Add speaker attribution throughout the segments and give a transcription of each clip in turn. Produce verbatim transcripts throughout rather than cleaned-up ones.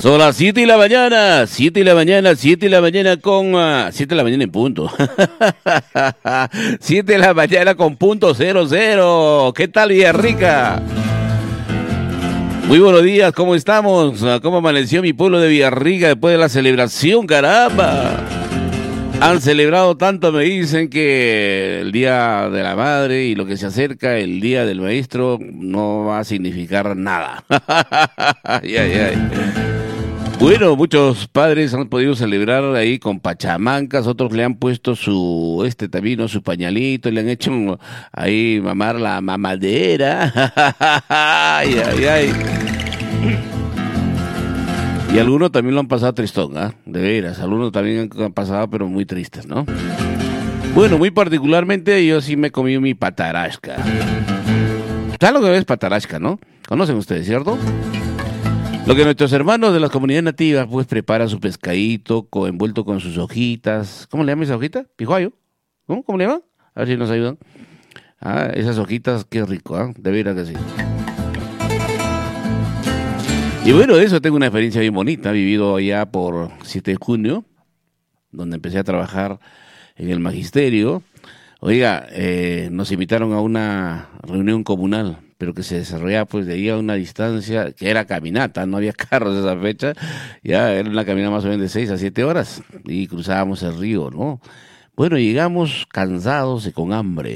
Speaker 1: Son las siete de la mañana, siete de la mañana, siete de la mañana con... Uh, siete de la mañana en punto. siete de la mañana con punto cero cero. ¿Qué tal, Villarrica? Muy buenos días, ¿cómo estamos? ¿Cómo amaneció mi pueblo de Villarrica después de la celebración, caramba? Han celebrado tanto, me dicen, que el Día de la Madre y lo que se acerca, el Día del Maestro, no va a significar nada. ay, ay, ay. Bueno, muchos padres han podido celebrar ahí con pachamancas, otros le han puesto su, este también, ¿no? Su pañalito, le han hecho ahí mamar la mamadera. ay, ay, ay. Y algunos también lo han pasado tristón, ¿ah? ¿eh? De veras, algunos también han pasado, pero muy tristes, ¿no? Bueno, muy particularmente yo sí me he comido mi patarasca. ¿Saben lo que es patarasca, no? ¿Conocen ustedes, cierto? Lo que nuestros hermanos de las comunidades nativas pues preparan su pescadito co- envuelto con sus hojitas. ¿Cómo le llaman esa hojita? ¿Pijuayo? ¿Cómo? ¿Cómo le llaman? A ver si nos ayudan. Ah, esas hojitas, qué rico, ¿ah? ¿eh? De veras que sí. Y bueno, de eso tengo una experiencia bien bonita. He vivido allá por siete de junio, donde empecé a trabajar en el magisterio. Oiga, eh, nos invitaron a una reunión comunal, pero que se desarrollaba pues de ahí a una distancia, que era caminata, no había carros esa fecha, ya era una caminata más o menos de seis a siete horas, y cruzábamos el río, ¿no? Bueno, llegamos cansados y con hambre.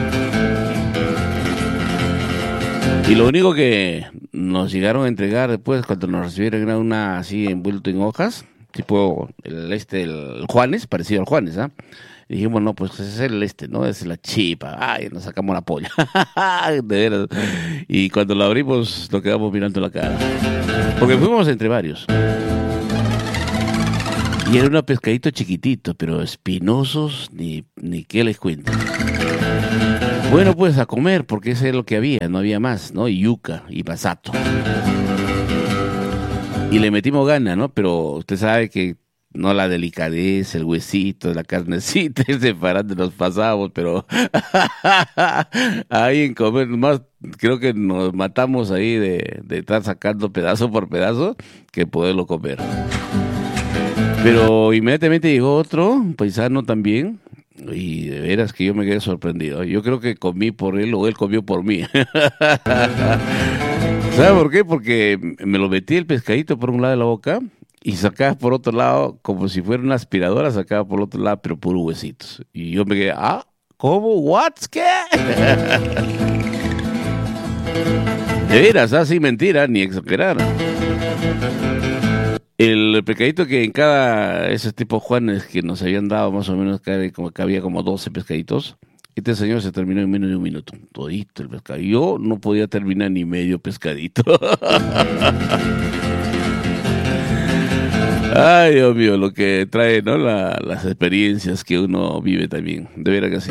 Speaker 1: Y lo único que nos llegaron a entregar después, cuando nos recibieron, era una así envuelto en hojas, tipo el este, el Juanes, parecido al Juanes, ¿ah? ¿eh? Y dijimos, no, pues ese es el este, ¿no? Es la chipa. Ay, nos sacamos la polla. De veras. Y cuando lo abrimos, nos quedamos mirando la cara. Porque fuimos entre varios. Y era un pescadito chiquitito, pero espinosos, ni, ni qué les cuento. Bueno, pues a comer, porque eso es lo que había, no había más, ¿no? Y yuca y pasato. Y le metimos gana, ¿no? Pero usted sabe que no la delicadeza, el huesito, la carnecita, separando nos pasamos, pero ahí en comer, más creo que nos matamos ahí de, de estar sacando pedazo por pedazo que poderlo comer. Pero inmediatamente llegó otro, un paisano también, y de veras que yo me quedé sorprendido. Yo creo que comí por él o él comió por mí. ¿Sabe por qué? Porque me lo metí el pescadito por un lado de la boca y sacaba por otro lado, como si fuera una aspiradora, sacaba por otro lado, pero puros huesitos. Y yo me quedé, ah, ¿cómo? ¿What? ¿Qué? De veras, así mentira, ni exagerar. El pescadito que en cada, esos tipos Juanes que nos habían dado más o menos, que, como, que había como doce pescaditos, este señor se terminó en menos de un minuto, todito el pescado. Yo no podía terminar ni medio pescadito. Ay, Dios mío, lo que trae, ¿no? La, las experiencias que uno vive también, de veras que sí.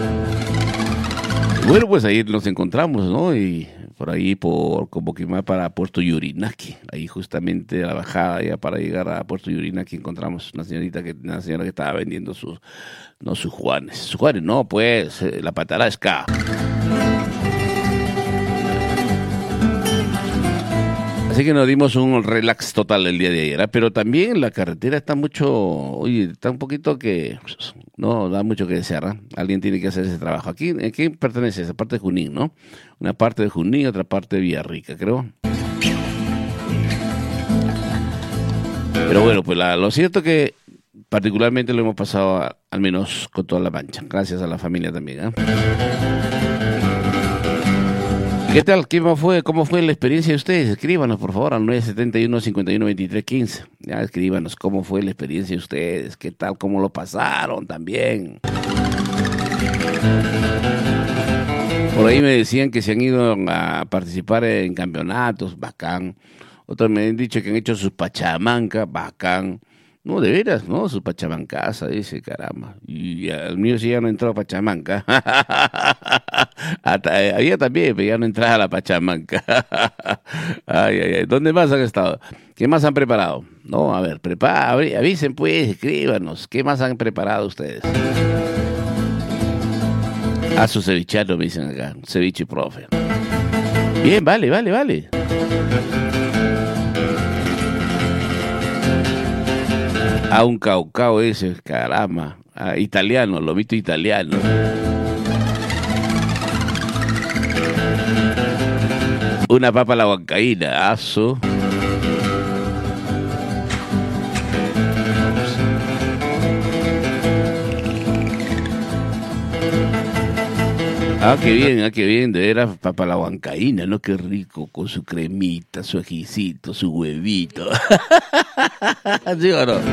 Speaker 1: Bueno, pues ahí nos encontramos, ¿no? Y por ahí, por como que más para Puerto Yurinaki, ahí justamente a la bajada ya para llegar a Puerto Yurinaki encontramos una señorita que, una señora que estaba vendiendo sus, no, sus Juanes, sus Juanes, no, pues, eh, la patarasca. Así que nos dimos un relax total el día de ayer, ¿eh? Pero también la carretera está mucho, oye, está un poquito que, no, da mucho que desear, ¿eh? Alguien tiene que hacer ese trabajo. Aquí, ¿en qué pertenece? Esa parte de Junín, ¿no? Una parte de Junín, otra parte de Villarrica, creo. Pero bueno, pues la, lo cierto que particularmente lo hemos pasado a, al menos con toda la mancha, gracias a la familia también, ¿eh? ¿Qué tal? ¿Cómo fue, ¿Cómo fue la experiencia de ustedes? Escríbanos, por favor, al nueve siete uno, cinco uno dos tres uno cinco. Ya, escríbanos cómo fue la experiencia de ustedes, qué tal, cómo lo pasaron también. Por ahí me decían que se han ido a participar en campeonatos, bacán. Otros me han dicho que han hecho sus pachamancas, bacán. No, de veras, ¿no? Su pachamancaza, dice, caramba. Y al mío sí ya no entró a Pachamanca. Hasta, eh, había también, pero ya no entraba a la Pachamanca. Ay, ay, ay. ¿Dónde más han estado? ¿Qué más han preparado? No, a ver, prepara, avisen pues, escríbanos. ¿Qué más han preparado ustedes? A su cevichano, me dicen acá. Ceviche, profe. Bien, vale, vale, vale. Ah, un caucao ese, caramba. Ah, italiano, lomito italiano. Una papa a la huancaína, aso. Ah, qué bien, ah, qué bien, de veras, papa a la huancaína, ¿no? Qué rico, con su cremita, su ajicito, su huevito. ¿Sí o no?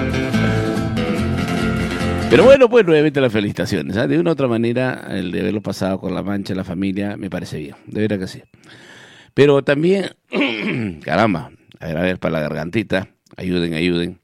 Speaker 1: Pero bueno, pues nuevamente las felicitaciones. ¿eh? De una u otra manera, el de haberlo pasado con la mancha, la familia, me parece bien. De verdad que sí. Pero también, caramba, a ver, a ver, para la gargantita, ayuden, ayuden.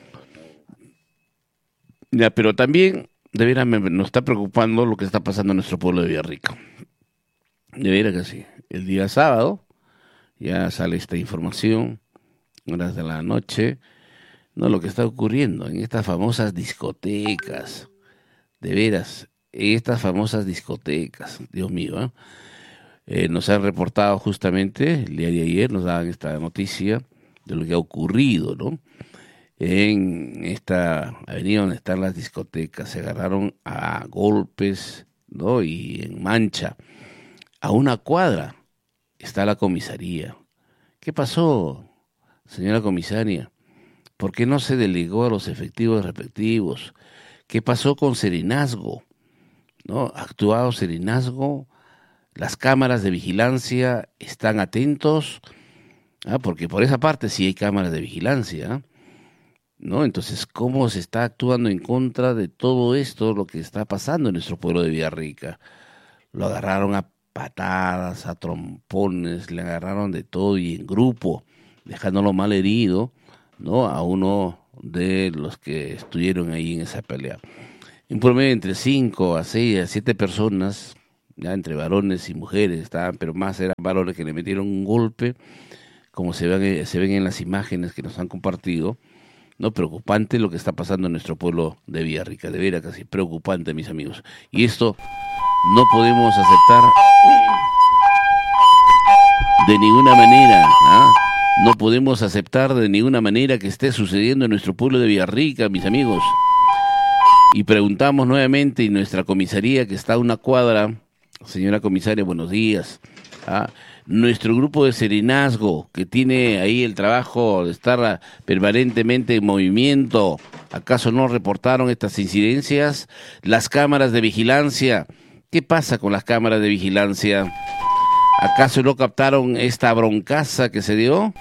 Speaker 1: Ya, pero también, de veras, me, nos está preocupando lo que está pasando en nuestro pueblo de Villarrica. De veras que sí. El día sábado ya sale esta información, horas de la noche. No, lo que está ocurriendo en estas famosas discotecas, de veras, en estas famosas discotecas, Dios mío, ¿eh? Eh, nos han reportado justamente, el día de ayer nos daban esta noticia de lo que ha ocurrido, ¿no? En esta avenida donde están las discotecas, se agarraron a golpes, ¿no? Y en mancha, a una cuadra está la comisaría. ¿Qué pasó, señora comisaria? ¿Por qué no se delegó a los efectivos respectivos? ¿Qué pasó con Serenazgo? ¿No? ¿Ha actuado Serenazgo? ¿Las cámaras de vigilancia están atentos? Ah, porque por esa parte sí hay cámaras de vigilancia, ¿no? Entonces, ¿cómo se está actuando en contra de todo esto, lo que está pasando en nuestro pueblo de Villarrica? Lo agarraron a patadas, a trompones, le agarraron de todo y en grupo, dejándolo mal herido, ¿no? A uno de los que estuvieron ahí en esa pelea. En promedio entre cinco a seis a siete personas, ya entre varones y mujeres estaban, pero más eran varones que le metieron un golpe, como se ven, se ven en las imágenes que nos han compartido, ¿no? Preocupante lo que está pasando en nuestro pueblo de Villarrica, de veras casi preocupante, mis amigos. Y esto no podemos aceptar de ninguna manera, ¿ah? No podemos aceptar de ninguna manera que esté sucediendo en nuestro pueblo de Villarrica, mis amigos. Y preguntamos nuevamente, y nuestra comisaría que está a una cuadra, señora comisaria, buenos días. ¿Ah? Nuestro grupo de Serenazgo, que tiene ahí el trabajo de estar permanentemente en movimiento, ¿acaso no reportaron estas incidencias? Las cámaras de vigilancia, ¿qué pasa con las cámaras de vigilancia? ¿Acaso no captaron esta broncaza que se dio?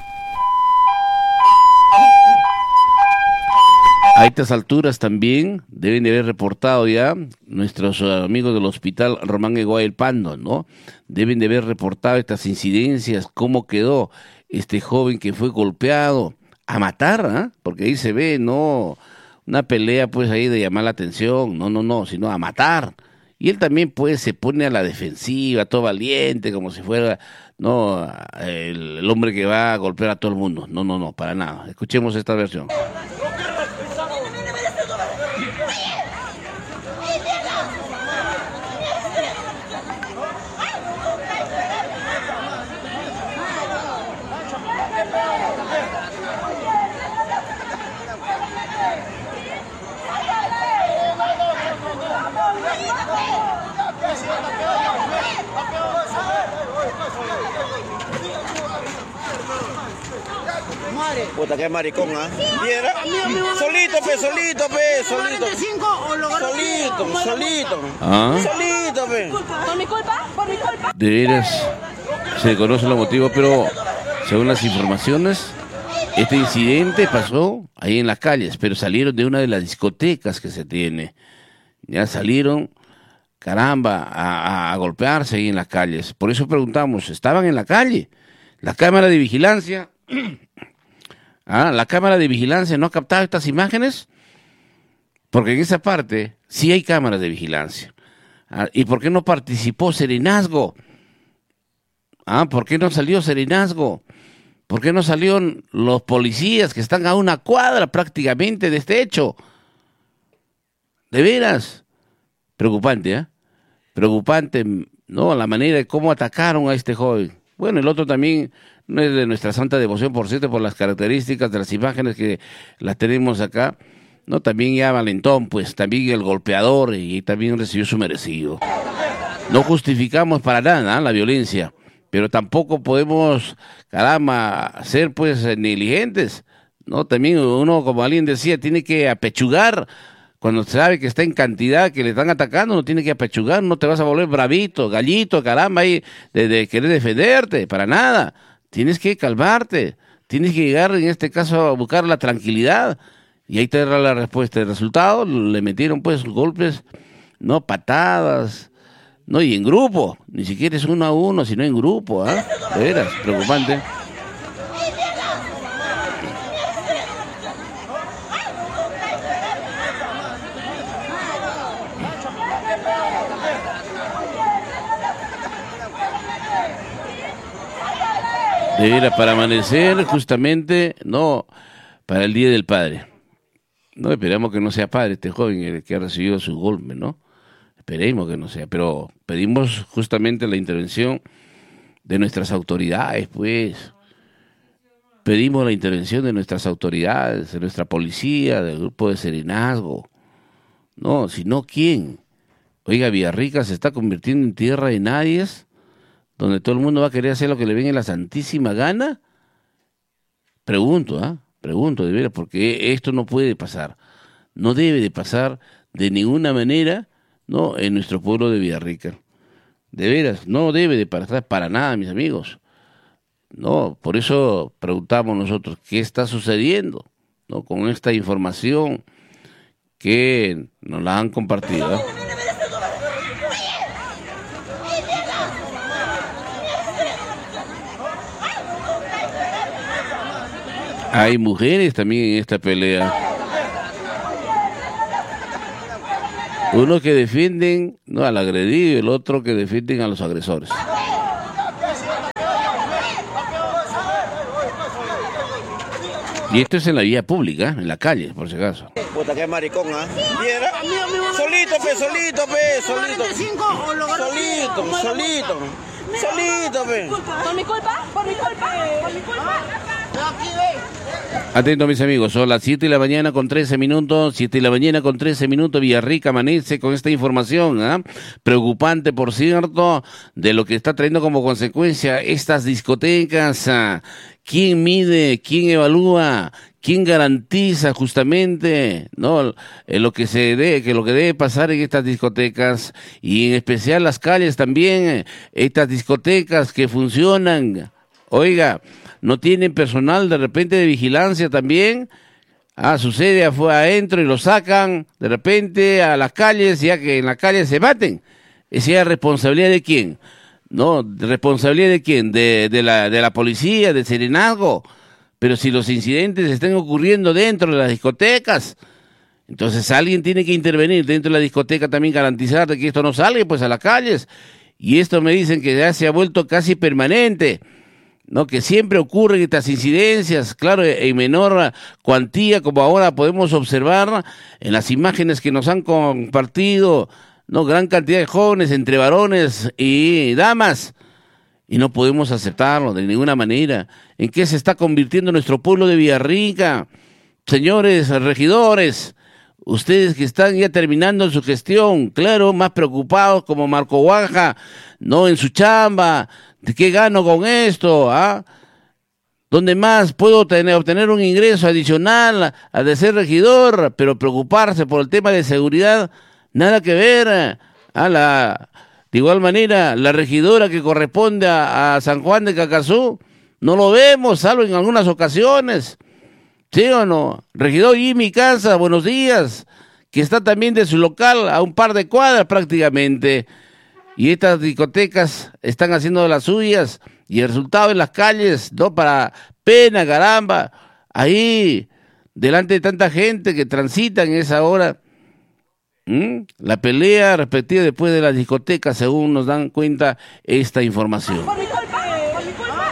Speaker 1: A estas alturas también deben de haber reportado ya nuestros amigos del Hospital Román Eguay Pando, ¿no? Deben de haber reportado estas incidencias, cómo quedó este joven que fue golpeado a matar, ¿eh? Porque ahí se ve, no una pelea pues ahí de llamar la atención, no, no, no, sino a matar. Y él también pues se pone a la defensiva, todo valiente, como si fuera, no, el, el hombre que va a golpear a todo el mundo. No, no, no, para nada. Escuchemos esta versión.
Speaker 2: Puta, qué maricón, ¿ah? ¿eh? Solito, pe, solito, pe, solito. Solito, solito.
Speaker 1: ¿Ah?
Speaker 2: Solito, pe.
Speaker 3: ¿Por mi culpa? ¿Por mi culpa?
Speaker 1: De veras, se desconocen los motivos, pero según las informaciones, este incidente pasó ahí en las calles, pero salieron de una de las discotecas que se tiene. Ya salieron, caramba, a, a, a golpearse ahí en las calles. Por eso preguntamos, ¿estaban en la calle? La cámara de vigilancia... Ah, la cámara de vigilancia no ha captado estas imágenes, porque en esa parte sí hay cámaras de vigilancia. Ah, ¿y por qué no participó Serenazgo? Ah, ¿por qué no salió Serenazgo? ¿Por qué no salieron los policías que están a una cuadra prácticamente de este hecho? De veras, preocupante, ¿eh? Preocupante, ¿no? La manera de cómo atacaron a este joven. Bueno, el otro también no es de nuestra santa devoción, por cierto, por las características de las imágenes que las tenemos acá, No, también ya valentón, pues también el golpeador y también recibió su merecido. No justificamos para nada, ¿eh?, la violencia, pero tampoco podemos, caramba, ser pues negligentes, ¿no? También uno, como alguien decía, tiene que apechugar cuando sabe que está en cantidad, que le están atacando, no tiene que apechugar, no te vas a volver bravito, gallito, caramba, ahí de, de querer defenderte, para nada. Tienes que calmarte, tienes que llegar, en este caso, a buscar la tranquilidad. Y ahí te da la respuesta. El resultado, le metieron pues golpes, no, patadas, no, y en grupo, ni siquiera es uno a uno, sino en grupo, ¿ah? ¿eh? De veras, preocupante. De veras, para amanecer justamente, no, para el Día del Padre. No, esperamos que no sea padre este joven el que ha recibido su golpe, ¿no? Esperemos que no sea, pero pedimos justamente la intervención de nuestras autoridades, pues. Pedimos la intervención de nuestras autoridades, de nuestra policía, del grupo de serenazgo. No, si no, ¿quién? Oiga, Villarrica se está convirtiendo en tierra de nadies, donde todo el mundo va a querer hacer lo que le venga en la santísima gana. Pregunto, ¿ah? ¿eh? Pregunto, de veras, porque esto no puede pasar. No debe de pasar de ninguna manera, ¿no?, en nuestro pueblo de Villarrica. De veras, no debe de pasar para nada, mis amigos. No, por eso preguntamos nosotros, ¿qué está sucediendo, ¿no?, con esta información que nos la han compartido, ¿eh? Hay mujeres también en esta pelea. Uno que defienden, no, al agredido, y el otro que defienden a los agresores. Y esto es en la vía pública, en la calle, por si acaso.
Speaker 2: Puta, qué maricón, ¿ah? ¿Viera? Solito, pe, solito, pe, solito. Solito, solito. Solito, pe.
Speaker 3: ¿Por mi culpa? ¿Por mi culpa? ¿Por mi culpa?
Speaker 1: Atento, mis amigos, son las siete de la mañana con trece minutos, siete de la mañana con trece minutos, Villarrica amanece con esta información, ¿eh? Preocupante, por cierto, de lo que está trayendo como consecuencia estas discotecas. ¿eh? ¿Quién mide? ¿Quién evalúa? ¿Quién garantiza justamente, no, eh, lo que se debe, que lo que debe pasar en estas discotecas, y en especial las calles también, estas discotecas que funcionan, oiga, no tienen personal de repente de vigilancia también? Ah, sucede afuera adentro y lo sacan de repente a las calles, ya que en las calles se maten. ¿Esa es responsabilidad de quién? No, ¿responsabilidad de quién? De, de la, de la policía, de serenazgo. Pero si los incidentes están ocurriendo dentro de las discotecas, entonces alguien tiene que intervenir dentro de la discoteca, también garantizar de que esto no salga pues a las calles. Y esto me dicen que ya se ha vuelto casi permanente, ¿no? Que siempre ocurren estas incidencias, claro, en menor cuantía, como ahora podemos observar en las imágenes que nos han compartido, ¿no? Gran cantidad de jóvenes entre varones y damas, y no podemos aceptarlo de ninguna manera. ¿En qué se está convirtiendo nuestro pueblo de Villarrica? Señores regidores, ustedes que están ya terminando su gestión, claro, más preocupados como Marco Guaja, no, en su chamba, ¿de qué gano con esto? ¿Ah? ¿Dónde más puedo tener, obtener un ingreso adicional al de ser regidor? Pero preocuparse por el tema de seguridad, nada que ver. A la, de igual manera, la regidora que corresponde a, a San Juan de Cacazú, no lo vemos, salvo en algunas ocasiones. ¿Sí o no? Regidor Jimmy Casa, buenos días, que está también de su local a un par de cuadras prácticamente. Y estas discotecas están haciendo de las suyas, y el resultado en las calles, no, para pena, caramba, ahí, delante de tanta gente que transita en esa hora. ¿Mm? La pelea respectiva después de las discotecas, según nos dan cuenta esta información.
Speaker 3: Por mi culpa, por mi culpa.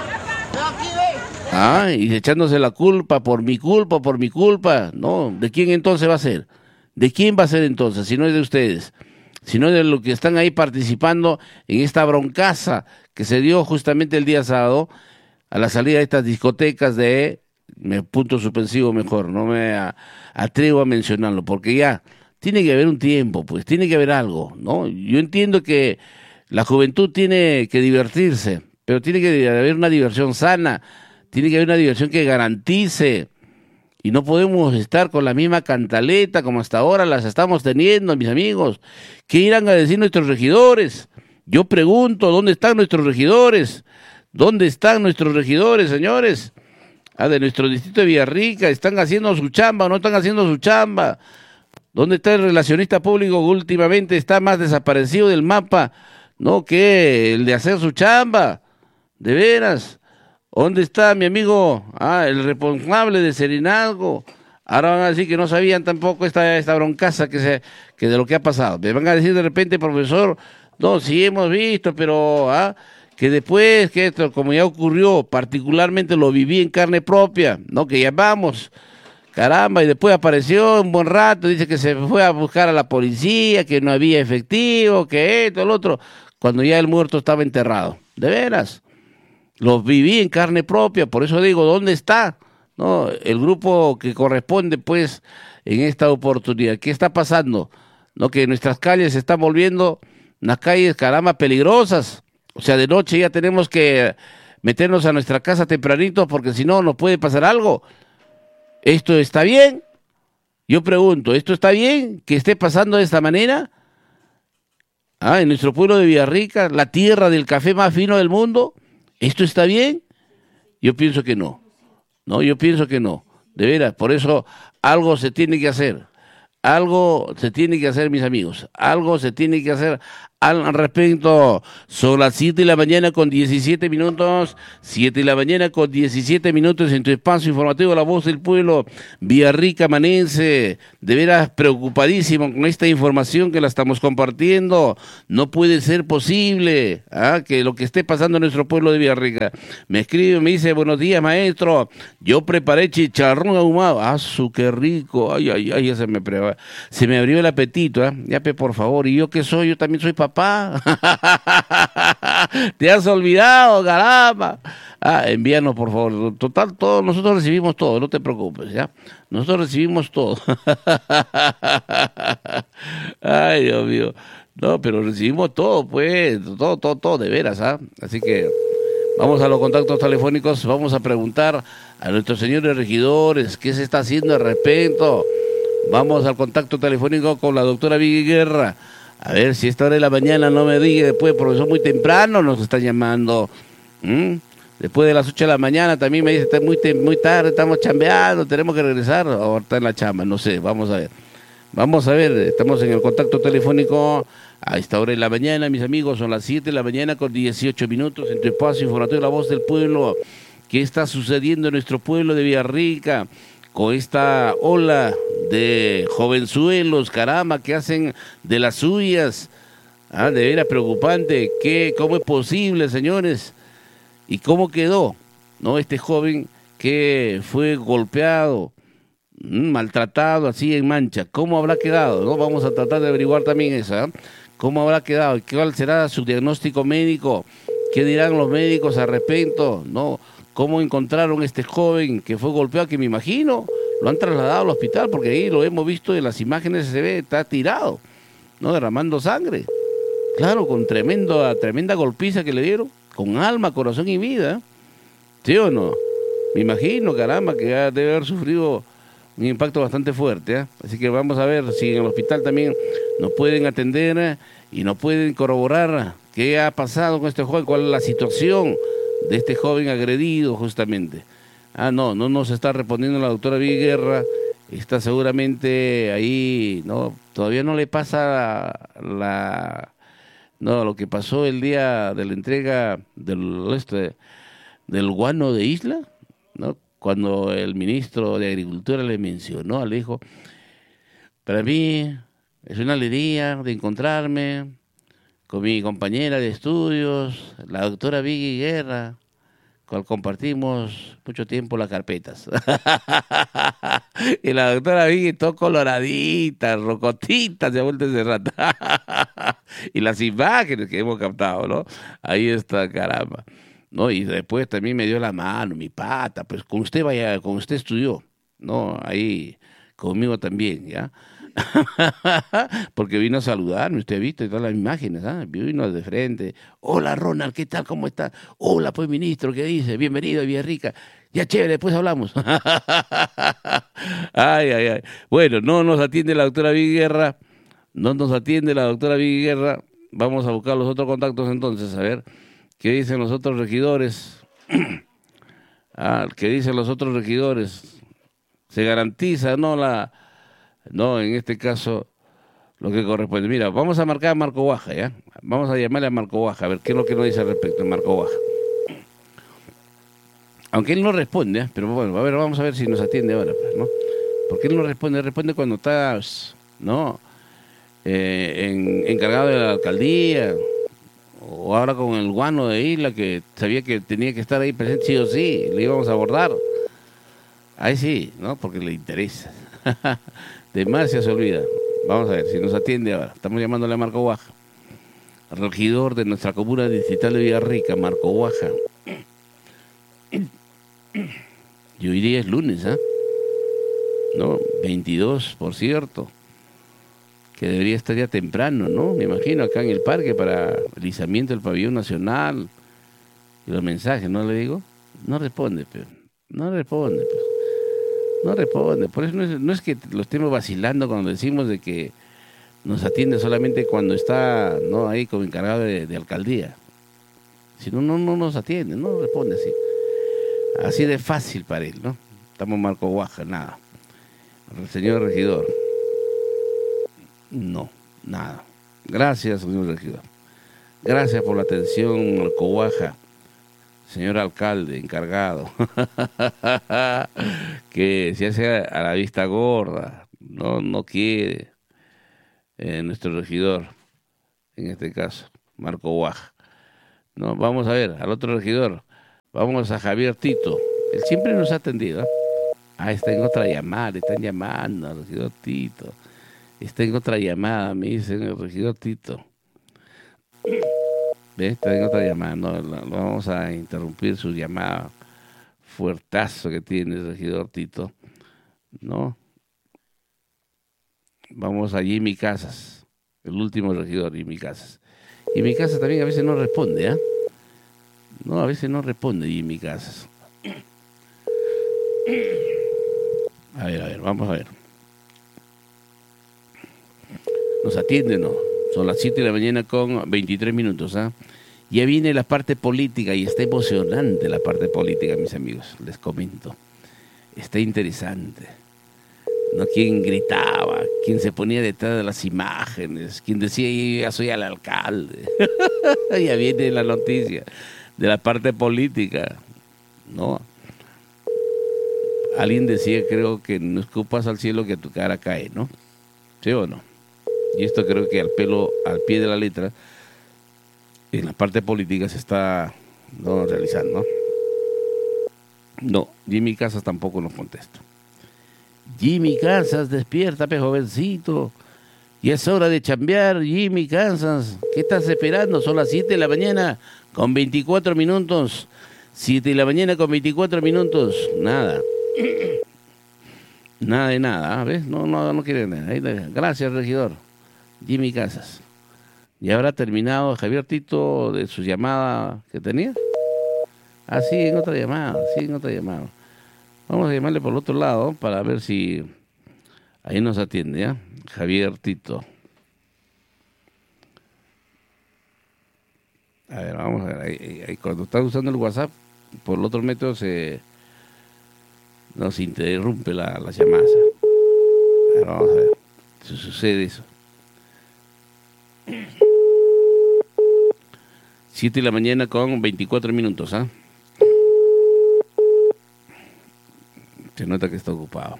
Speaker 1: Ah, y echándose la culpa, por mi culpa, por mi culpa. No, ¿de quién entonces va a ser? ¿De quién va a ser entonces, si no es de ustedes? Sino de los que están ahí participando en esta broncaza que se dio justamente el día sábado a la salida de estas discotecas de me punto suspensivo mejor, no me a, atrevo a mencionarlo, porque ya tiene que haber un tiempo, pues, tiene que haber algo, ¿no? Yo entiendo que la juventud tiene que divertirse, pero tiene que haber una diversión sana, tiene que haber una diversión que garantice, y no podemos estar con la misma cantaleta como hasta ahora las estamos teniendo, mis amigos. ¿Qué irán a decir nuestros regidores? Yo pregunto, ¿dónde están nuestros regidores? ¿Dónde están nuestros regidores, señores? Ah, de nuestro distrito de Villarrica, ¿están haciendo su chamba o no están haciendo su chamba? ¿Dónde está el relacionista público que últimamente está más desaparecido del mapa, no, que el de hacer su chamba? De veras. ¿Dónde está mi amigo, ah, el responsable de Serenazgo? Ahora van a decir que no sabían tampoco esta, esta broncaza que, se, que de lo que ha pasado. Me van a decir de repente, profesor, no, sí hemos visto, pero ah, que después, que esto, como ya ocurrió, particularmente lo viví en carne propia, ¿no? Que llamamos, caramba, y después apareció un buen rato, dice que se fue a buscar a la policía, que no había efectivo, que esto, el otro, cuando ya el muerto estaba enterrado. De veras. Los viví en carne propia, por eso digo, ¿dónde está? ¿No? El grupo que corresponde, pues, en esta oportunidad. ¿Qué está pasando? ¿No? Que nuestras calles se están volviendo unas calles, caramba, peligrosas. O sea, de noche ya tenemos que meternos a nuestra casa tempranito porque si no, nos puede pasar algo. ¿Esto está bien? Yo pregunto, ¿esto está bien que esté pasando de esta manera? Ah, en nuestro pueblo de Villarrica, la tierra del café más fino del mundo. ¿Esto está bien? Yo pienso que no. No, yo pienso que no. De veras, por eso algo se tiene que hacer. Algo se tiene que hacer, mis amigos. Algo se tiene que hacer al respecto. Son las siete de la mañana con diecisiete minutos. siete de la mañana con diecisiete minutos en tu espacio informativo La Voz del Pueblo. Villarrica amanece. De veras preocupadísimo con esta información que la estamos compartiendo. No puede ser posible ¿ah? que lo que esté pasando en nuestro pueblo de Villarrica. Me escribe, me dice, buenos días, maestro. Yo preparé chicharrón ahumado. ¡Ah, su qué rico! Ay, ay, ay, ya se me, pre... se me abrió el apetito. ¿eh? Ya, pe, por favor. ¿Y yo qué soy? Yo también soy papá. Te has olvidado, caramba. Ah, envíanos, por favor. Total, todo, nosotros recibimos todo, no te preocupes, ¿ya? Nosotros recibimos todo. Ay, Dios mío. No, pero recibimos todo, pues, todo, todo, todo, de veras, ¿ah? Así que vamos a los contactos telefónicos, vamos a preguntar a nuestros señores regidores qué se está haciendo al respecto. Vamos al contacto telefónico con la doctora Vicky Guerra. A ver si esta hora de la mañana no me diga después, profesor, muy temprano nos está llamando. ¿Mm? Después de las ocho de la mañana también me dice, está muy, muy tarde, estamos chambeando, tenemos que regresar. O está en la chamba, no sé, vamos a ver. Vamos a ver, estamos en el contacto telefónico a esta hora de la mañana, mis amigos, son las siete de la mañana con dieciocho minutos en tu espacio informativo La Voz del Pueblo. ¿Qué está sucediendo en nuestro pueblo de Villarrica? Con esta ola de jovenzuelos, caramba, que hacen de las suyas, ah, de veras preocupante, ¿qué, cómo es posible, señores? ¿Y cómo quedó, no, este joven que fue golpeado, mmm, maltratado así en Mancha? ¿Cómo habrá quedado? No, vamos a tratar de averiguar también eso, ¿eh? ¿Cómo habrá quedado? ¿Cuál será su diagnóstico médico? ¿Qué dirán los médicos al respecto? No. ¿Cómo encontraron este joven que fue golpeado? Que me imagino lo han trasladado al hospital, porque ahí lo hemos visto en las imágenes, se ve, está tirado, ¿no? Derramando sangre. Claro, con tremendo, tremenda golpiza que le dieron, con alma, corazón y vida. ¿Sí o no? Me imagino, caramba, que debe haber sufrido un impacto bastante fuerte. ¿eh? Así que vamos a ver si en el hospital también nos pueden atender ¿eh? y nos pueden corroborar qué ha pasado con este joven, cuál es la situación de este joven agredido justamente. Ah, no, no nos está respondiendo la doctora Vicky Guerra, está seguramente ahí, no, todavía no le pasa la, no, lo que pasó el día de la entrega del, este, del guano de Isla, ¿no? Cuando el ministro de Agricultura le mencionó, le dijo, para mí es una alegría de encontrarme con mi compañera de estudios, la doctora Vicky Guerra, con la que compartimos mucho tiempo las carpetas. Y la doctora Vicky todo coloradita, rocotita, se ha vuelto ese rato. Y las imágenes que hemos captado, ¿no? Ahí está, caramba. ¿no? Y después también me dio la mano, mi pata, pues con usted vaya, con usted estudió, ¿no? Ahí conmigo también, ¿ya? Porque vino a saludarme, usted ha visto todas las imágenes, ¿ah? Vino de frente. Hola Ronald, ¿qué tal? ¿Cómo está? Hola, pues ministro, ¿qué dice? Bienvenido a Villarrica. Ya chévere, después hablamos. Ay, ay, ay. Bueno, no nos atiende la doctora Viguerra, no nos atiende la doctora Viguerra. Vamos a buscar los otros contactos entonces, a ver qué dicen los otros regidores. Ah, ¿qué dicen los otros regidores? Se garantiza, ¿no? La No, en este caso, lo que corresponde. Mira, vamos a marcar a Marco Baja, ¿ya? Vamos a llamarle a Marco Baja, a ver qué es lo que nos dice al respecto de Marco Baja. Aunque él no responde, ¿eh? Pero bueno, a ver, vamos a ver si nos atiende ahora, pues, ¿no? Porque él no responde, responde cuando está, ¿no? Eh, en, encargado de la alcaldía, o ahora con el guano de Isla, que sabía que tenía que estar ahí presente sí o sí, le íbamos a abordar. Ahí sí, ¿no? Porque le interesa. De Marcia se olvida. Vamos a ver si nos atiende ahora. Estamos llamándole a Marco Baja, regidor de nuestra comuna distrital de Villarrica, Marco Baja. Y hoy día es lunes, ¿ah? ¿eh? No, veintidós, por cierto. Que debería estar ya temprano, ¿no? Me imagino acá en el parque para el izamiento del pabellón nacional. Y los mensajes, ¿no le digo? No responde, pero. No responde, pero. No responde, por eso no es, no es que lo estemos vacilando cuando decimos de que nos atiende solamente cuando está, no, ahí como encargado de, de alcaldía. Si no, no, no nos atiende, no responde así. Así de fácil para él, ¿no? Estamos Marco Baja, nada. El señor regidor. No, nada. Gracias, señor regidor. Gracias por la atención, Marco Baja. Señor alcalde, encargado, que se hace a la vista gorda, no, no quiere eh, nuestro regidor, en este caso, Marco Baja. No, vamos a ver, al otro regidor, vamos a Javier Tito, él siempre nos ha atendido. ¿eh? Ah, está en otra llamada, le están llamando al regidor Tito, está en otra llamada, me dicen el regidor Tito. ¿Ves? Está en otra llamada, no, no, no vamos a interrumpir su llamada fuertazo que tiene el regidor Tito, ¿no? Vamos a Jimmy Casas, el último regidor, Jimmy Casas. Jimmy Casas también a veces no responde, ¿ah? ¿eh? No, a veces no responde Jimmy Casas. A ver, a ver, vamos a ver. ¿Nos atiende, no? Son las siete de la mañana con veintitrés minutos, ¿ah? ¿eh? Ya viene la parte política y está emocionante la parte política, mis amigos, les comento. Está interesante. ¿No? Quién gritaba, quién se ponía detrás de las imágenes, quién decía, yo ya soy el alcalde. Ya viene la noticia de la parte política, ¿no? Alguien decía, creo que no escupas al cielo que a tu cara cae, ¿no? ¿Sí o no? Y esto creo que al pelo, al pie de la letra, en la parte política se está no realizando. No, Jimmy Casas tampoco nos contesta. Jimmy Casas, despierta, pe jovencito. Y es hora de chambear, Jimmy Casas. ¿Qué estás esperando? Son las siete de la mañana con veinticuatro minutos. siete de la mañana con veinticuatro minutos. Nada. Nada de nada, ¿ves? No, no, no quiere nada. Gracias, regidor. Jimmy Casas. ¿Y habrá terminado Javier Tito de su llamada que tenía? Ah, sí, en otra llamada, sí, en otra llamada. Vamos a llamarle por el otro lado para ver si ahí nos atiende, ¿ya? Javier Tito. A ver, vamos a ver. Ahí, ahí, cuando estás usando el WhatsApp, por el otro método se nos interrumpe la, la llamada. A ver, vamos a ver si sucede eso. siete de la mañana con veinticuatro minutos, ¿ah? ¿eh? Se nota que está ocupado.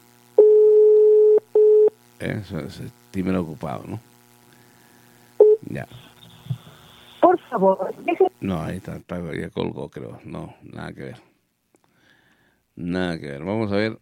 Speaker 1: Eso es, tímero ocupado, ¿no? Ya.
Speaker 3: Por favor, deje...
Speaker 1: No, ahí está, está, ya colgó, creo. No, nada que ver. Nada que ver. Vamos a ver.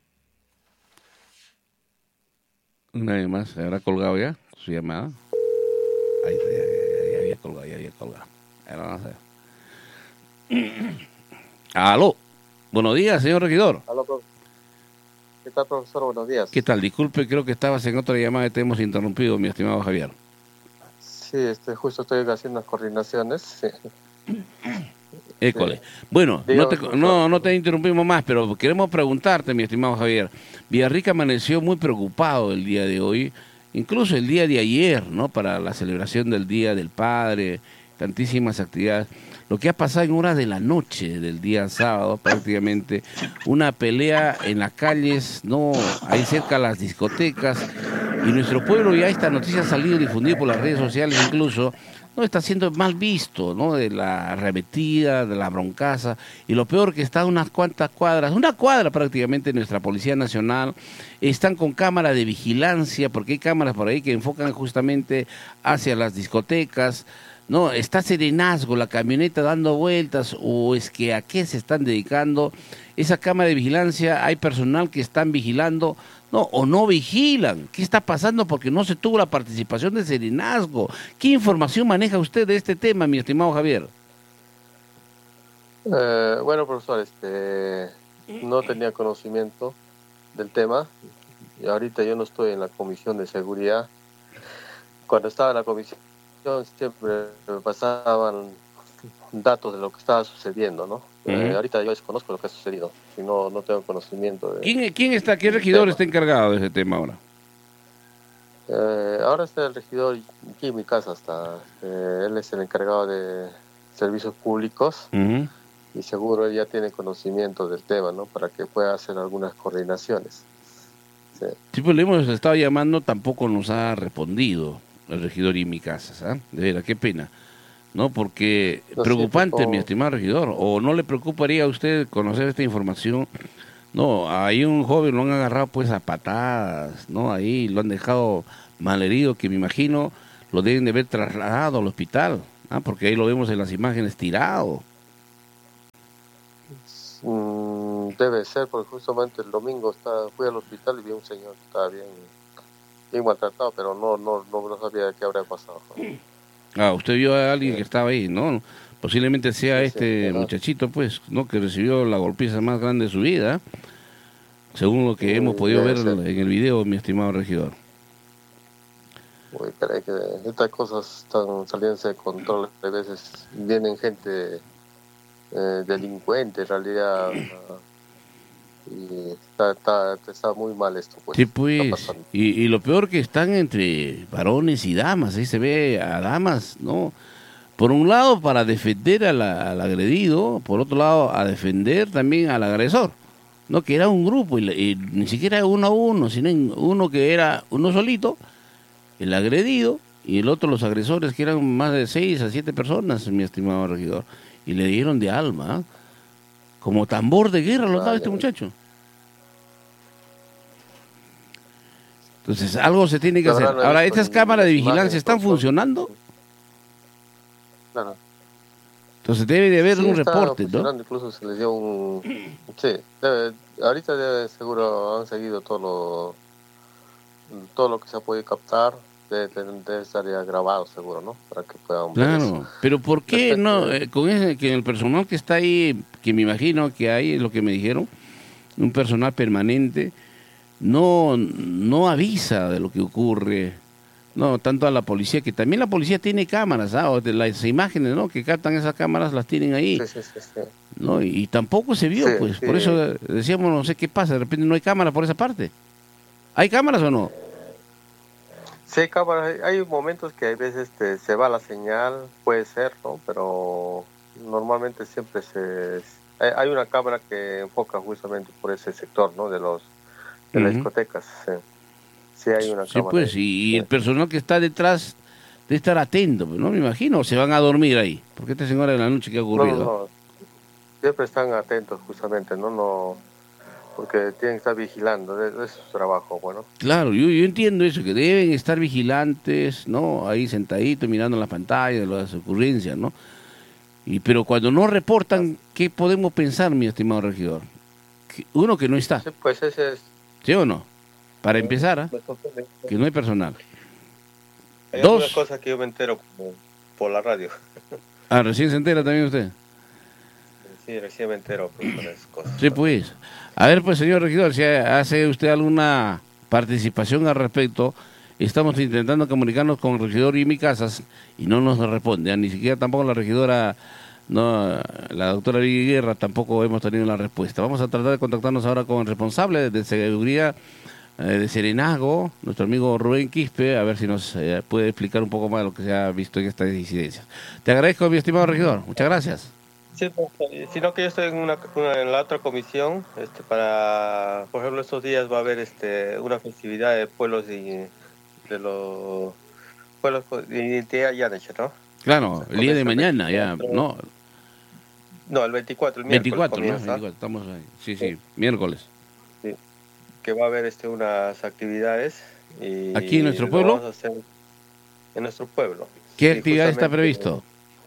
Speaker 1: Una vez más, ¿se habrá colgado ya su llamada? Ahí está, ya, ya, ya había colgado, ya había colgado. Ahora vamos a ver. Aló. Buenos días, señor regidor.
Speaker 4: Aló, profe. ¿Qué tal, profesor? Buenos días.
Speaker 1: ¿Qué tal? Disculpe, creo que estabas en otra llamada y te hemos interrumpido, mi estimado Javier.
Speaker 4: Sí, este, justo estoy haciendo unas coordinaciones. Sí.
Speaker 1: École. Bueno, no te, no, no te interrumpimos más, pero queremos preguntarte, mi estimado Javier. Villarrica amaneció muy preocupado el día de hoy, incluso el día de ayer, ¿no? Para la celebración del Día del Padre, tantísimas actividades. Lo que ha pasado en horas de la noche del día sábado, prácticamente, una pelea en las calles, no, ahí cerca de las discotecas, y nuestro pueblo ya esta noticia ha salido difundida por las redes sociales incluso, no está siendo mal visto, ¿no? De la arremetida, de la broncaza, y lo peor que está a unas cuantas cuadras, una cuadra prácticamente de nuestra Policía Nacional, están con cámara de vigilancia, porque hay cámaras por ahí que enfocan justamente hacia las discotecas. No, está serenazgo, la camioneta dando vueltas, o es que a qué se están dedicando. Esa cámara de vigilancia, hay personal que están vigilando, no, o no vigilan. ¿Qué está pasando? Porque no se tuvo la participación de serenazgo. ¿Qué información maneja usted de este tema, mi estimado Javier?
Speaker 4: Eh, bueno, profesor, este, no tenía conocimiento del tema, y ahorita yo no estoy en la Comisión de Seguridad. Cuando estaba en la comisión, siempre me pasaban datos de lo que estaba sucediendo, ¿no? Uh-huh. Eh, ahorita yo desconozco lo que ha sucedido, y no, no tengo conocimiento de...
Speaker 1: ¿Quién, quién está, qué regidor tema. está encargado de ese tema ahora?
Speaker 4: Eh, ahora está el regidor aquí en mi casa, está, eh, él es el encargado de servicios públicos, uh-huh. y seguro él ya tiene conocimiento del tema, ¿no? Para que pueda hacer algunas coordinaciones. Sí,
Speaker 1: sí, pues le hemos estado llamando, tampoco nos ha respondido el regidor y mi casa, ¿sabes? De veras, qué pena, ¿no? Porque no, preocupante, sí, mi estimado regidor, o no le preocuparía a usted conocer esta información. No, ahí un joven lo han agarrado pues a patadas, ¿no? Ahí lo han dejado malherido, que me imagino lo deben de haber trasladado al hospital, ¿ah? Porque ahí lo vemos en las imágenes tirado.
Speaker 4: Mm, debe ser, porque justamente el domingo estaba, fui al hospital y vi a un señor que estaba bien... bien maltratado, pero no, no, no, no sabía qué habría pasado.
Speaker 1: Ah, usted vio a alguien sí. que estaba ahí, ¿no? Posiblemente sea sí, este sí, muchachito, pues, ¿no? Que recibió la golpiza más grande de su vida, según lo que sí, hemos podido ver ser. en el video, mi estimado regidor.
Speaker 4: Uy, caray, que estas cosas están saliéndose de control. A veces vienen gente eh, delincuente, en realidad... y está, está, está muy mal esto, pues.
Speaker 1: Sí, pues, y, y lo peor que están entre varones y damas, ahí se ve a damas, ¿no? Por un lado para defender a la, al agredido, por otro lado a defender también al agresor, ¿no? Que era un grupo, y, y ni siquiera uno a uno, sino uno que era uno solito, el agredido, y el otro los agresores, que eran más de seis a siete personas, mi estimado regidor, y le dieron de alma, ¿eh? Como tambor de guerra lo daba este muchacho. Entonces, algo se tiene que hacer. Ahora, ¿estas cámaras de vigilancia están funcionando?
Speaker 4: Claro.
Speaker 1: Entonces debe de haber un reporte, ¿no?
Speaker 4: Incluso se les dio un... Sí, debe, ahorita debe, seguro han seguido todo lo, todo lo que se ha podido captar. Debe, debe estar ya grabado, seguro, ¿no? Para que puedan ver
Speaker 1: Claro,
Speaker 4: eso.
Speaker 1: pero ¿por qué Respecto no? Eh, con ese, que el personal que está ahí, que me imagino que hay, es lo que me dijeron, un personal permanente, no, no avisa de lo que ocurre, no, tanto a la policía, que también la policía tiene cámaras, ¿ah? O de las imágenes, ¿no? Que captan esas cámaras, las tienen ahí,
Speaker 4: sí, sí, sí, sí.
Speaker 1: ¿no? Y, y tampoco se vio, sí, pues, sí. Por eso decíamos, no sé qué pasa, de repente no hay cámara por esa parte. ¿Hay cámaras o no?
Speaker 4: Sí, cámaras, hay momentos que a veces este, se va la señal, puede ser, ¿no? Pero normalmente siempre se... Hay una cámara que enfoca justamente por ese sector, ¿no? De los de uh-huh. las discotecas, sí. Sí hay una
Speaker 1: sí,
Speaker 4: cámara.
Speaker 1: Pues, y, y sí. El personal que está detrás de estar atento, ¿no? Me imagino, o se van a dormir ahí. Porque esta señora de la noche que ha ocurrido.
Speaker 4: No, no, no. Siempre están atentos justamente, ¿no? No... porque tienen que estar vigilando, ese es su trabajo, bueno.
Speaker 1: Claro, yo, yo entiendo eso, que deben estar vigilantes, ¿no? Ahí sentaditos mirando la pantalla de las ocurrencias, ¿no? Y, pero cuando no reportan, ¿qué podemos pensar, mi estimado regidor? Uno, que no está.
Speaker 4: Sí, pues ese es...
Speaker 1: ¿Sí o no? Para empezar, ¿eh? Que no hay personal.
Speaker 4: Hay Dos. Una cosa que yo me entero por la radio.
Speaker 1: Ah, recién se entera también usted.
Speaker 4: sí, recién me entero pues, con esas cosas.
Speaker 1: Sí, pues. A ver, pues, señor regidor, si hace usted alguna participación al respecto. Estamos intentando comunicarnos con el regidor Imi Casas y no nos responde, ni siquiera tampoco la regidora, no, la doctora Vicky Guerra, tampoco hemos tenido la respuesta. Vamos a tratar de contactarnos ahora con el responsable de seguridad eh, de Serenazgo, nuestro amigo Rubén Quispe, a ver si nos eh, puede explicar un poco más lo que se ha visto en esta incidencia. Te agradezco, mi estimado regidor, muchas gracias.
Speaker 4: Sí, sino que yo estoy en, una, una, en la otra comisión, este, para, por ejemplo, estos días va a haber este, una festividad de pueblos de, de los pueblos de identidad yanecha, ¿no?
Speaker 1: Claro, el día de mañana ya, ¿no?
Speaker 4: No, el veinticuatro, el
Speaker 1: veinticuatro,
Speaker 4: miércoles
Speaker 1: ¿no? veinticuatro, estamos ahí. Sí, sí, sí, miércoles.
Speaker 4: Sí, que va a haber este, unas actividades. Y
Speaker 1: ¿aquí en nuestro pueblo?
Speaker 4: Vamos a hacer en nuestro pueblo.
Speaker 1: ¿Qué
Speaker 4: sí,
Speaker 1: actividad está previsto?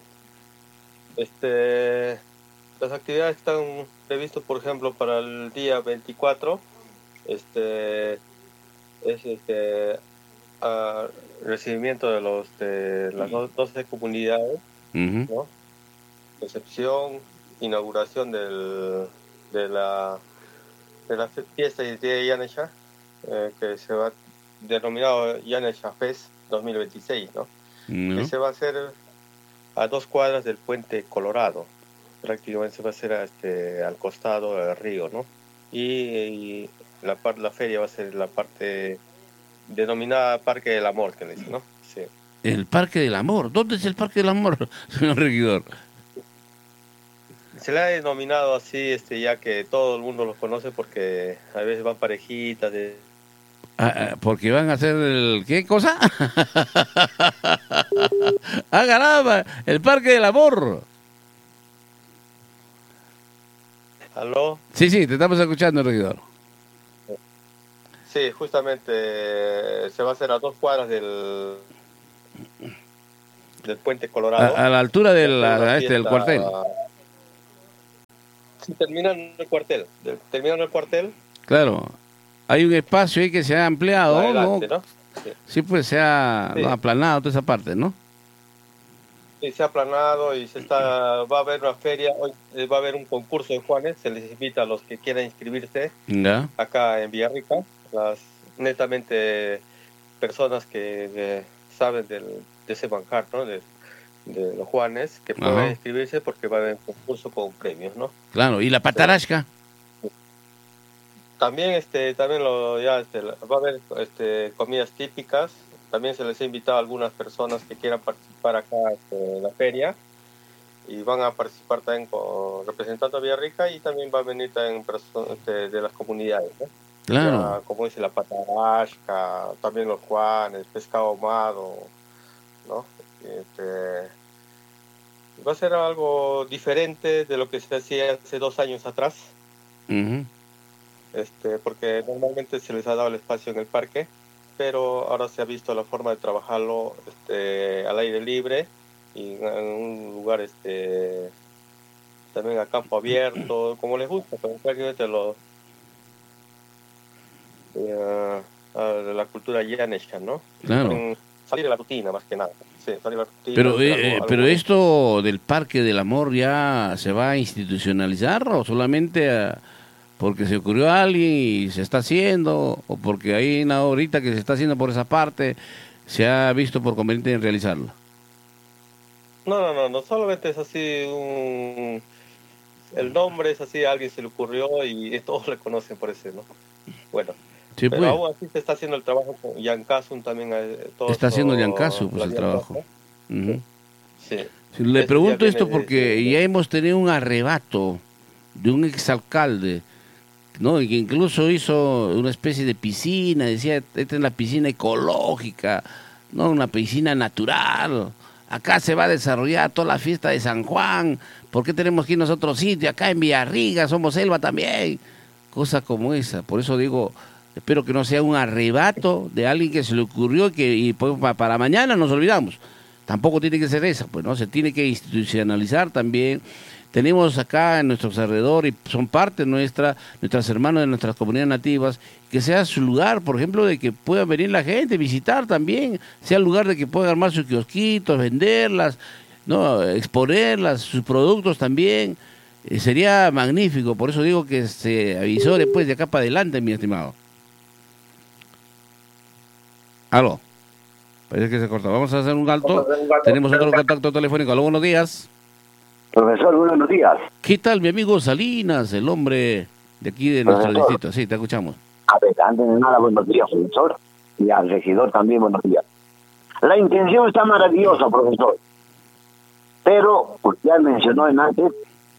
Speaker 4: Este, las actividades están previstas, por ejemplo, para el día veinticuatro, este, es este, uh, recibimiento de los de las doce comunidades, uh-huh. ¿no? Recepción, inauguración del, de la de la fiesta de Yanesha, eh, que se va denominado Yanesha Fest dos mil veintiséis, ¿no? Uh-huh. Que se va a hacer a dos cuadras del puente Colorado, prácticamente se va a hacer este, al costado del río, ¿no? Y, y la parte la feria va a ser la parte denominada Parque del Amor, que le dicen, ¿no? Sí.
Speaker 1: El Parque del Amor, ¿dónde es el Parque del Amor, señor regidor?
Speaker 4: Se le ha denominado así, este, ya que todo el mundo los conoce porque a veces van parejitas de...
Speaker 1: Ah, porque van a hacer el... ¿Qué cosa? ¡Ah, caramba! El Parque del Amor.
Speaker 4: ¿Aló?
Speaker 1: Sí, sí, te estamos escuchando, regidor.
Speaker 4: Sí, justamente se va a hacer a dos cuadras del del puente Colorado.
Speaker 1: A, a la altura del, a, este, del cuartel.
Speaker 4: Sí, terminan el cuartel. Terminan el cuartel.
Speaker 1: Claro. Hay un espacio ahí que se ha ampliado,
Speaker 4: adelante,
Speaker 1: ¿no?
Speaker 4: ¿no? Sí.
Speaker 1: Sí, pues se ha
Speaker 4: sí.
Speaker 1: no, aplanado toda esa parte, ¿no?
Speaker 4: Sí, se ha aplanado y se está, va a haber una feria, hoy va a haber un concurso de Juanes, se les invita a los que quieran inscribirse
Speaker 1: ¿Ya?
Speaker 4: Acá en Villarrica, las netamente personas que de, saben del, de ese manjar, ¿no? De, de los Juanes, que pueden Ajá. inscribirse porque va a haber un concurso con premios, ¿no?
Speaker 1: Claro, ¿y la patarasca?
Speaker 4: Sí. También, este, también lo, ya, este, va a haber este, comidas típicas. También se les ha invitado a algunas personas que quieran participar acá este, en la feria y van a participar también con representando a Villarrica y también va a venir también personas este, de las comunidades, ¿no?
Speaker 1: Claro.
Speaker 4: Ya, como dice la patarasca, también los Juanes, pescado ahumado, ¿no? Este, va a ser algo diferente de lo que se hacía hace dos años atrás,
Speaker 1: uh-huh.
Speaker 4: este, porque normalmente se les ha dado el espacio en el parque, pero ahora se ha visto la forma de trabajarlo este, al aire libre y en un lugar este, también a campo abierto, como les gusta, pero prácticamente lo, eh, de la cultura yanesha, ¿no?
Speaker 1: Claro.
Speaker 4: En salir de la rutina, más que nada. Sí, salir de la rutina.
Speaker 1: Pero, eh,
Speaker 4: algo, algo
Speaker 1: pero
Speaker 4: bueno.
Speaker 1: esto del Parque del Amor ya se va a institucionalizar o solamente a... porque se ocurrió a alguien y se está haciendo, o porque hay una ahorita que se está haciendo por esa parte, se ha visto por conveniente en realizarlo.
Speaker 4: No, no, no, no solamente es así, un... el nombre es así, a alguien se le ocurrió y todos le conocen por ese, ¿no? Bueno,
Speaker 1: sí,
Speaker 4: pero
Speaker 1: pues.
Speaker 4: aún así se está haciendo el trabajo con Yankasun también. Eh, todo
Speaker 1: está haciendo
Speaker 4: esto,
Speaker 1: Yankasun, pues, el trabajo. Uh-huh.
Speaker 4: Sí.
Speaker 1: Sí. Le
Speaker 4: Ese
Speaker 1: pregunto esto
Speaker 4: viene,
Speaker 1: porque
Speaker 4: eh,
Speaker 1: ya hemos tenido un arrebato de un exalcalde, ¿no? Y que incluso hizo una especie de piscina, decía, esta es la piscina ecológica, no una piscina natural. Acá se va a desarrollar toda la fiesta de San Juan, ¿por qué tenemos que irnos a otro sitio? Acá en Villarrica somos selva también. Cosas como esa, por eso digo, espero que no sea un arrebato de alguien que se le ocurrió que y pues, para mañana nos olvidamos. Tampoco tiene que ser esa, pues no, se tiene que institucionalizar también. Tenemos acá en nuestro alrededor y son parte nuestra, nuestras hermanas de nuestras comunidades nativas, que sea su lugar, por ejemplo, de que pueda venir la gente, visitar también, sea el lugar de que puedan armar sus kiosquitos, venderlas, no, exponerlas, sus productos también. Eh, sería magnífico, por eso digo que se avisó después de acá para adelante, mi estimado. Aló. Parece que se cortó. Vamos a hacer un alto. Tenemos otro contacto telefónico. Aló, buenos días.
Speaker 5: Profesor, buenos días.
Speaker 1: ¿Qué tal, mi amigo Salinas, el hombre de aquí de nuestro
Speaker 5: Profesor.
Speaker 1: distrito? Sí, te escuchamos.
Speaker 5: A ver, antes de nada, buenos días, profesor. Y al regidor también, buenos días. La intención está maravillosa, profesor. Pero, usted mencionó en antes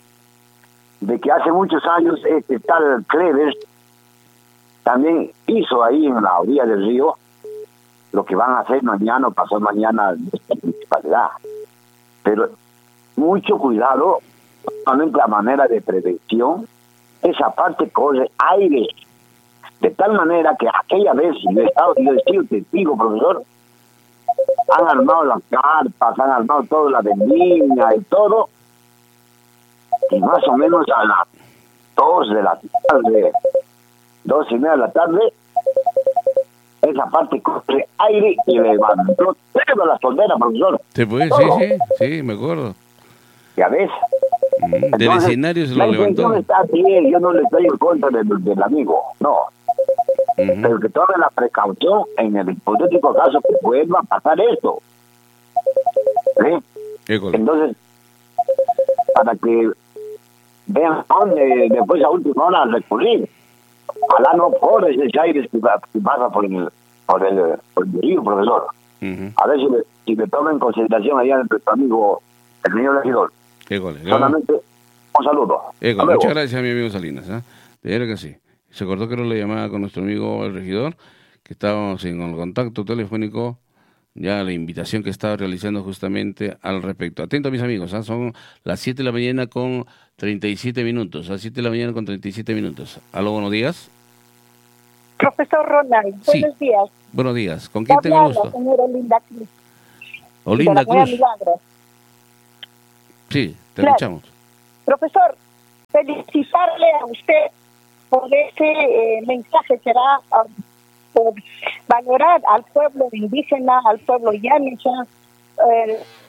Speaker 5: de que hace muchos años este tal Cleves también hizo ahí en la orilla del río lo que van a hacer mañana o pasado mañana de esta municipalidad. Pero mucho cuidado, solamente la manera de prevención, esa parte corre aire, de tal manera que aquella vez, yo he estado, yo he sido testigo, profesor, han armado las carpas, han armado toda la vendimia y todo, y más o menos a las dos de la tarde, dos y media de la tarde, esa parte corre aire y levantó toda la soldera, profesor.
Speaker 1: Sí, pues, sí,
Speaker 5: Todo.
Speaker 1: sí, sí, me acuerdo.
Speaker 5: Ya ves.
Speaker 1: Mm, del
Speaker 5: Entonces,
Speaker 1: escenario se
Speaker 5: la
Speaker 1: lo
Speaker 5: intención
Speaker 1: levantó.
Speaker 5: está bien, yo no le estoy en contra del, del amigo, no.
Speaker 1: Ujú.
Speaker 5: Pero que tome la precaución en el hipotético caso que vuelva a pasar esto. ¿Sí?
Speaker 1: École.
Speaker 5: Entonces, para que vean dónde después a última hora recurrir. Ojalá no corre ese aire que va- que pasa por el, por el, por el río, profesor.
Speaker 1: Ujú.
Speaker 5: A ver si me, si me toma en consideración allá nuestro amigo, el señor regidor.
Speaker 1: École.
Speaker 5: Solamente un saludo.
Speaker 1: École.
Speaker 5: Hasta luego.
Speaker 1: Muchas gracias, mi amigo Salinas. ¿eh? De verdad que sí. Se cortó, creo, la llamada con nuestro amigo el regidor, que estábamos en el contacto telefónico, ya la invitación que estaba realizando justamente al respecto. Atento, mis amigos, ¿eh? Son las siete de la mañana con treinta y siete minutos. A las siete de la mañana con treinta y siete minutos. Aló, buenos días.
Speaker 3: Profesor Ronald,
Speaker 1: Sí.
Speaker 3: buenos días.
Speaker 1: Buenos días. ¿Con quién tengo el
Speaker 3: Habla la
Speaker 1: gusto?
Speaker 3: señora Linda Cruz.
Speaker 1: Olinda
Speaker 3: de la Cueva
Speaker 1: Cruz.
Speaker 3: Milagros.
Speaker 1: Sí, te
Speaker 3: Claro.
Speaker 1: escuchamos.
Speaker 3: Profesor, felicitarle a usted por ese eh, mensaje, será ah, por valorar al pueblo indígena, al pueblo yanisha, eh,